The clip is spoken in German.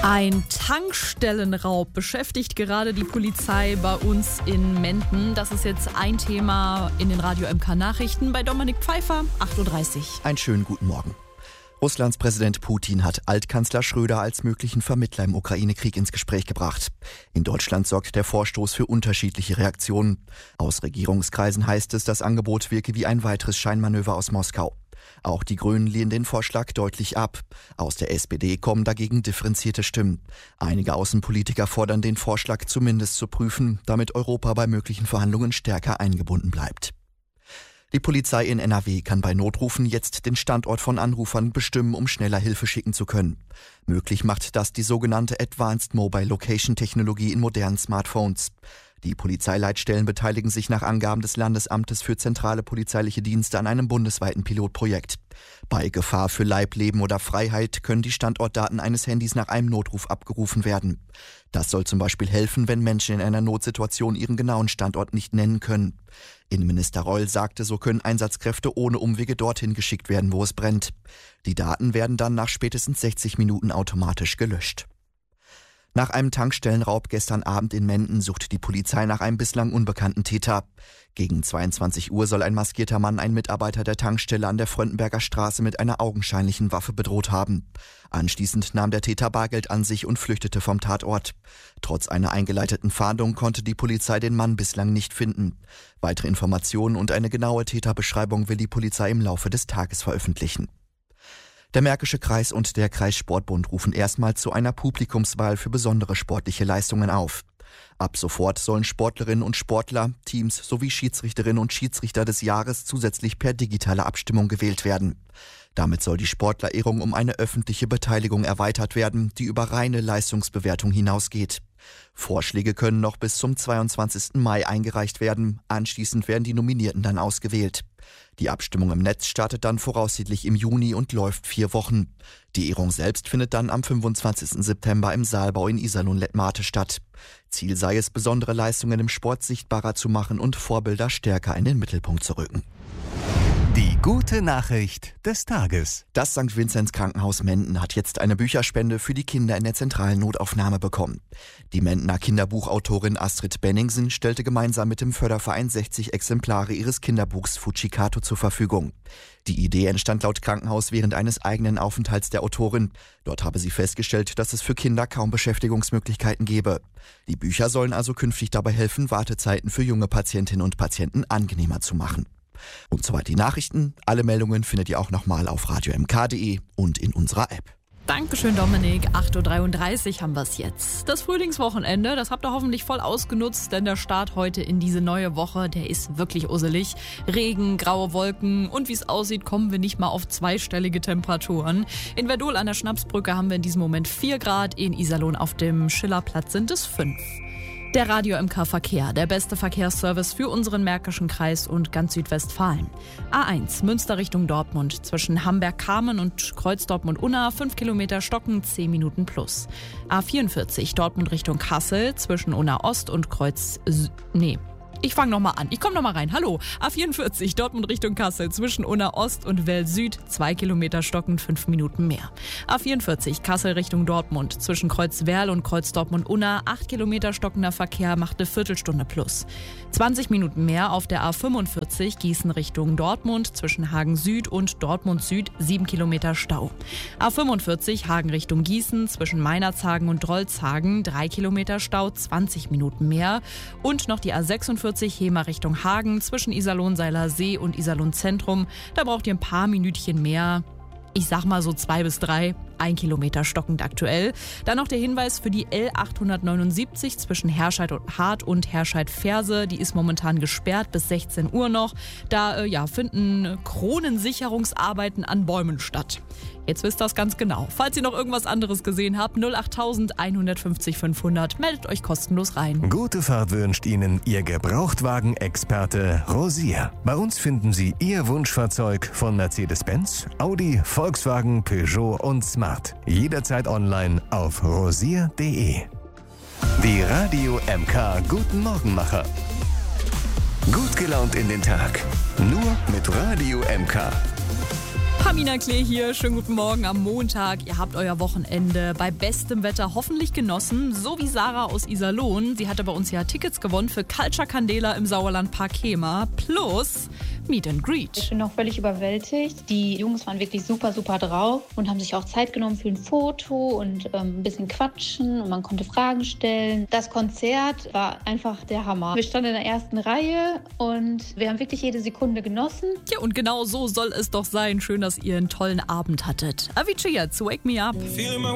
Ein Tankstellenraub beschäftigt gerade die Polizei bei uns in Menden. Das ist jetzt ein Thema in den Radio MK Nachrichten bei Dominik Pfeiffer, 8.30 Uhr. Einen schönen guten Morgen. Russlands Präsident Putin hat Altkanzler Schröder als möglichen Vermittler im Ukraine-Krieg ins Gespräch gebracht. In Deutschland sorgt der Vorstoß für unterschiedliche Reaktionen. Aus Regierungskreisen heißt es, das Angebot wirke wie ein weiteres Scheinmanöver aus Moskau. Auch die Grünen lehnen den Vorschlag deutlich ab. Aus der SPD kommen dagegen differenzierte Stimmen. Einige Außenpolitiker fordern den Vorschlag zumindest zu prüfen, damit Europa bei möglichen Verhandlungen stärker eingebunden bleibt. Die Polizei in NRW kann bei Notrufen jetzt den Standort von Anrufern bestimmen, um schneller Hilfe schicken zu können. Möglich macht das die sogenannte Advanced Mobile Location Technologie in modernen Smartphones. Die Polizeileitstellen beteiligen sich nach Angaben des Landesamtes für zentrale polizeiliche Dienste an einem bundesweiten Pilotprojekt. Bei Gefahr für Leib, Leben oder Freiheit können die Standortdaten eines Handys nach einem Notruf abgerufen werden. Das soll zum Beispiel helfen, wenn Menschen in einer Notsituation ihren genauen Standort nicht nennen können. Innenminister Reul sagte, so können Einsatzkräfte ohne Umwege dorthin geschickt werden, wo es brennt. Die Daten werden dann nach spätestens 60 Minuten automatisch gelöscht. Nach einem Tankstellenraub gestern Abend in Menden sucht die Polizei nach einem bislang unbekannten Täter. Gegen 22 Uhr soll ein maskierter Mann einen Mitarbeiter der Tankstelle an der Fröndenberger Straße mit einer augenscheinlichen Waffe bedroht haben. Anschließend nahm der Täter Bargeld an sich und flüchtete vom Tatort. Trotz einer eingeleiteten Fahndung konnte die Polizei den Mann bislang nicht finden. Weitere Informationen und eine genaue Täterbeschreibung will die Polizei im Laufe des Tages veröffentlichen. Der Märkische Kreis und der Kreissportbund rufen erstmals zu einer Publikumswahl für besondere sportliche Leistungen auf. Ab sofort sollen Sportlerinnen und Sportler, Teams sowie Schiedsrichterinnen und Schiedsrichter des Jahres zusätzlich per digitaler Abstimmung gewählt werden. Damit soll die Sportlerehrung um eine öffentliche Beteiligung erweitert werden, die über reine Leistungsbewertung hinausgeht. Vorschläge können noch bis zum 22. Mai eingereicht werden. Anschließend werden die Nominierten dann ausgewählt. Die Abstimmung im Netz startet dann voraussichtlich im Juni und läuft 4 Wochen. Die Ehrung selbst findet dann am 25. September im Saalbau in Iserlohn-Lettmate statt. Ziel sei es, besondere Leistungen im Sport sichtbarer zu machen und Vorbilder stärker in den Mittelpunkt zu rücken. Die gute Nachricht des Tages. Das St. Vinzenz Krankenhaus Menden hat jetzt eine Bücherspende für die Kinder in der zentralen Notaufnahme bekommen. Die Mendener Kinderbuchautorin Astrid Benningsen stellte gemeinsam mit dem Förderverein 60 Exemplare ihres Kinderbuchs Fujikato zur Verfügung. Die Idee entstand laut Krankenhaus während eines eigenen Aufenthalts der Autorin. Dort habe sie festgestellt, dass es für Kinder kaum Beschäftigungsmöglichkeiten gebe. Die Bücher sollen also künftig dabei helfen, Wartezeiten für junge Patientinnen und Patienten angenehmer zu machen. Und soweit die Nachrichten. Alle Meldungen findet ihr auch nochmal auf radiomk.de und in unserer App. Dankeschön, Dominik. 8.33 Uhr haben wir es jetzt. Das Frühlingswochenende, das habt ihr hoffentlich voll ausgenutzt, denn der Start heute in diese neue Woche, der ist wirklich usselig. Regen, graue Wolken und wie es aussieht, kommen wir nicht mal auf zweistellige Temperaturen. In Verdol an der Schnapsbrücke haben wir in diesem Moment 4 Grad, in Iserlohn auf dem Schillerplatz sind es 5. Der Radio MK Verkehr, der beste Verkehrsservice für unseren Märkischen Kreis und ganz Südwestfalen. A1 Münster Richtung Dortmund zwischen Hamberg-Kamen und Kreuz Dortmund-Unna 5 Kilometer Stocken 10 Minuten plus. A44 Dortmund Richtung Kassel zwischen Unna Ost und Ich fange nochmal an. Ich komme nochmal rein. Hallo. A44 Dortmund Richtung Kassel zwischen Unna Ost und Well Süd 2 Kilometer stockend 5 Minuten mehr. A44 Kassel Richtung Dortmund zwischen Kreuz Werl und Kreuz Dortmund Unna 8 Kilometer stockender Verkehr macht eine Viertelstunde plus. 20 Minuten mehr auf der A45 Gießen Richtung Dortmund zwischen Hagen Süd und Dortmund Süd 7 Kilometer Stau. A45 Hagen Richtung Gießen zwischen Meinerzhagen und Drolzhagen 3 Kilometer Stau 20 Minuten mehr. Und noch die A46 Hemer Richtung Hagen zwischen Iserlohn-Seiler See und Iserlohn Zentrum. Da braucht ihr ein paar Minütchen mehr. Ich sag mal so 2 bis 3. 1 Kilometer stockend aktuell. Dann noch der Hinweis für die L879 zwischen Herscheid-Hart und Herscheid-Ferse. Die ist momentan gesperrt bis 16 Uhr noch. Da finden Kronensicherungsarbeiten an Bäumen statt. Jetzt wisst ihr das ganz genau. Falls ihr noch irgendwas anderes gesehen habt, 08000 150 500, meldet euch kostenlos rein. Gute Fahrt wünscht Ihnen Ihr Gebrauchtwagen-Experte Rosier. Bei uns finden Sie Ihr Wunschfahrzeug von Mercedes-Benz, Audi, Volkswagen, Peugeot und Smart. Jederzeit online auf rosier.de. Die Radio MK Guten Morgenmacher. Gut gelaunt in den Tag. Nur mit Radio MK. Pamina Klee hier, schönen guten Morgen am Montag. Ihr habt euer Wochenende bei bestem Wetter hoffentlich genossen, so wie Sarah aus Iserlohn. Sie hatte bei uns ja Tickets gewonnen für Culture Candela im Sauerlandpark Kema plus Meet and Greet. Ich bin noch völlig überwältigt. Die Jungs waren wirklich super, super drauf und haben sich auch Zeit genommen für ein Foto und ein bisschen quatschen und man konnte Fragen stellen. Das Konzert war einfach der Hammer. Wir standen in der ersten Reihe und wir haben wirklich jede Sekunde genossen. Ja, und genau so soll es doch sein. Schön, dass ihr einen tollen Abend hattet. Avicii zu Wake Me Up.